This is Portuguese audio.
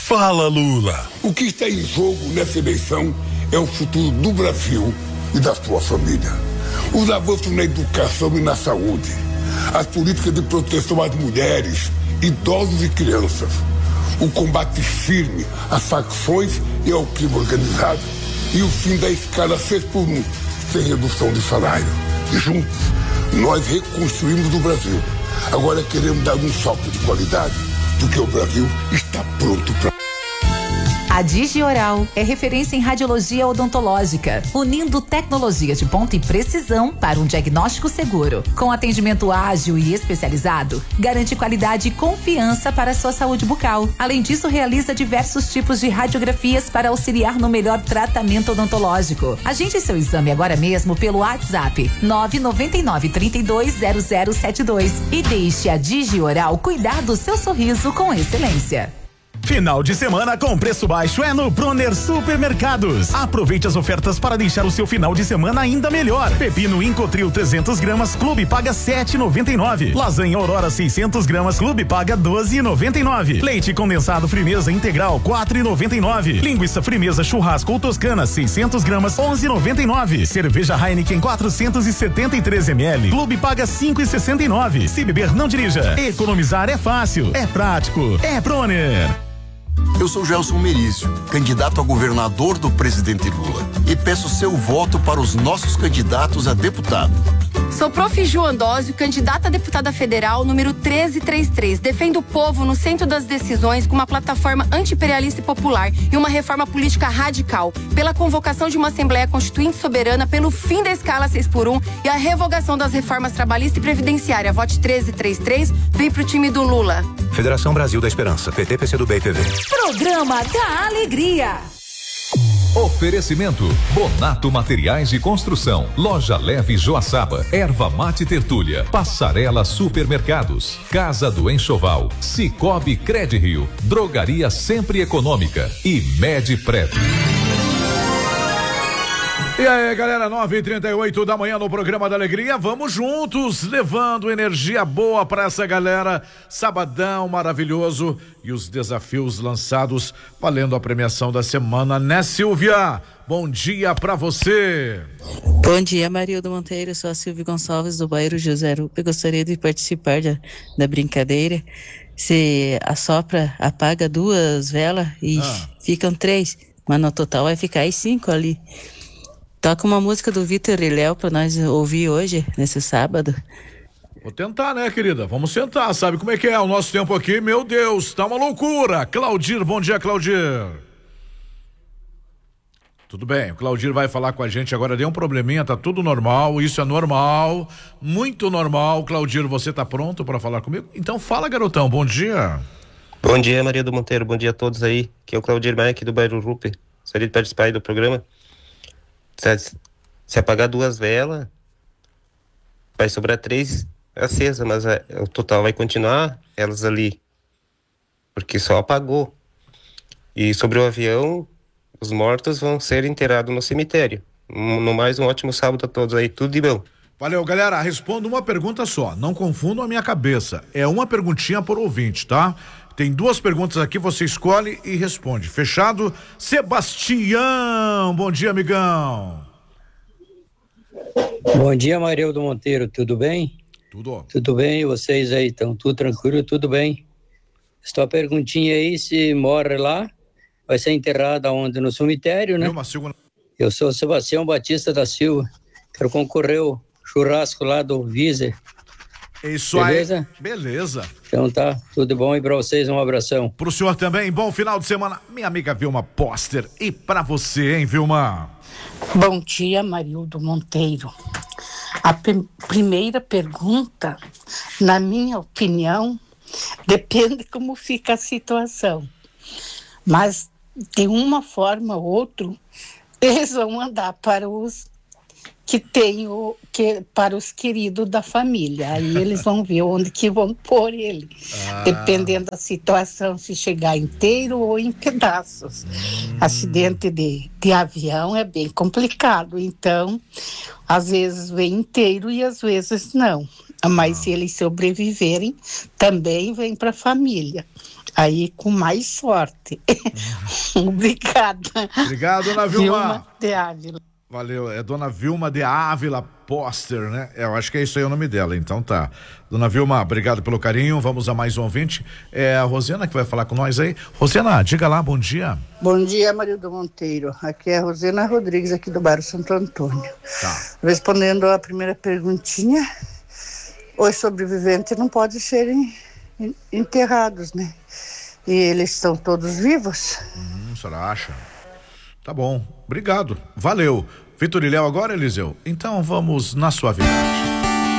Fala, Lula. O que está em jogo nessa eleição é o futuro do Brasil e da sua família. Os avanços na educação e na saúde, as políticas de proteção às mulheres, idosos e crianças, o combate firme às facções e ao crime organizado e o fim da escala 6x1, sem redução de salário. E juntos, nós reconstruímos o Brasil. Agora queremos dar um salto de qualidade, porque o Brasil está pronto para... A Digioral é referência em radiologia odontológica, unindo tecnologia de ponta e precisão para um diagnóstico seguro. Com atendimento ágil e especializado, garante qualidade e confiança para a sua saúde bucal. Além disso, realiza diversos tipos de radiografias para auxiliar no melhor tratamento odontológico. Agende seu exame agora mesmo pelo WhatsApp 999-320072 e deixe a Digioral cuidar do seu sorriso com excelência. Final de semana com preço baixo é no Bronner Supermercados. Aproveite as ofertas para deixar o seu final de semana ainda melhor. Pepino Incotril 300 gramas, Clube paga 7,99. Lasanha Aurora 600 gramas, Clube paga 12,99. Leite condensado Frimeza Integral 4,99. Linguiça Frimeza Churrasco ou Toscana 600 gramas, 11,99. Cerveja Heineken 473 ml, Clube paga 5,69. Se beber, não dirija. Economizar é fácil, é prático, é Bronner. Eu sou Gelson Merício, candidato a governador do presidente Lula, e peço seu voto para os nossos candidatos a deputado. Sou Prof. Ju Andósio, candidata a deputada federal número 1333. Defendo o povo no centro das decisões com uma plataforma anti-imperialista e popular e uma reforma política radical, pela convocação de uma Assembleia Constituinte soberana, pelo fim da escala 6x1 e a revogação das reformas trabalhista e previdenciária. Vote 1333, vem pro time do Lula. Federação Brasil da Esperança, PT, PCdoB e PV. Programa da Alegria. Oferecimento: Bonato Materiais de Construção, Loja Leve Joaçaba, Erva Mate Tertúlia, Passarela Supermercados, Casa do Enxoval, Cicobi Credirio, Drogaria Sempre Econômica e Medprev. E aí, galera, 9h38 da manhã no programa da Alegria, vamos juntos, levando energia boa pra essa galera. Sabadão maravilhoso e os desafios lançados, valendo a premiação da semana, né, Silvia? Bom dia pra você. Bom dia, Marildo Monteiro, sou a Silvia Gonçalves do bairro José Rupe. Eu gostaria de participar da brincadeira. Você assopra, apaga 2 velas e ficam 3, mas no total vai ficar aí 5 ali. Toca uma música do Vitor e Léo pra nós ouvir hoje, nesse sábado. Vou tentar, né, querida? Vamos sentar, sabe como é que é o nosso tempo aqui? Meu Deus, tá uma loucura. Claudir, bom dia, Claudir. Tudo bem, o Claudir vai falar com a gente agora, deu um probleminha, tá tudo normal, isso é normal, muito normal. Claudir, você tá pronto pra falar comigo? Então fala, garotão, bom dia. Bom dia, Maria do Monteiro, bom dia a todos aí, que é o Claudir Maia aqui do bairro Rupe. Gostaria de participar aí do programa. Se apagar 2 velas, vai sobrar 3 acesas, mas o total vai continuar, elas ali, porque só apagou. E sobre o avião, os mortos vão ser enterrados no cemitério. No mais, um ótimo sábado a todos aí, tudo de bom. Valeu, galera, respondo uma pergunta só, não confundam a minha cabeça, é uma perguntinha por ouvinte, tá? Tem 2 perguntas aqui, você escolhe e responde. Fechado? Sebastião, bom dia, amigão. Bom dia, Marildo Monteiro, tudo bem? Tudo bem, e vocês aí, estão tudo tranquilo, tudo bem? Só perguntinha aí, se mora lá, vai ser enterrado aonde? No cemitério, né? Eu sou Sebastião Batista da Silva, quero concorrer ao churrasco lá do Viser. Isso Beleza? aí. Beleza. Então tá, tudo bom, e pra vocês um abração. Pro senhor também, bom final de semana. Minha amiga Vilma Poster, e pra você, hein, Vilma? Bom dia, Marildo Monteiro. A primeira pergunta, na minha opinião, depende como fica a situação. Mas, de uma forma ou outra, eles vão mandar para os para os queridos da família. Aí eles vão ver onde que vão pôr ele. Dependendo da situação, se chegar inteiro ou em pedaços. Acidente de avião é bem complicado. Então, às vezes vem inteiro e às vezes não. Mas se eles sobreviverem, também vem para a família. aí com mais sorte. Obrigada. Obrigado, dona Vilma. Vilma de Ávila. Valeu, é dona Vilma de Ávila Poster, né? Eu acho que é isso aí o nome dela, então tá. Dona Vilma, obrigado pelo carinho, vamos a mais um ouvinte. É a Rosena que vai falar com nós aí. Rosena, diga lá, bom dia. Bom dia, Marildo Monteiro. Aqui é a Rosena Rodrigues, aqui do bairro Santo Antônio. Tá. Respondendo a primeira perguntinha, os sobreviventes não podem serem enterrados, né? E eles estão todos vivos. A senhora acha? Tá bom, obrigado, valeu. Vitor e Léo agora, Eliseu? Então vamos na sua vez.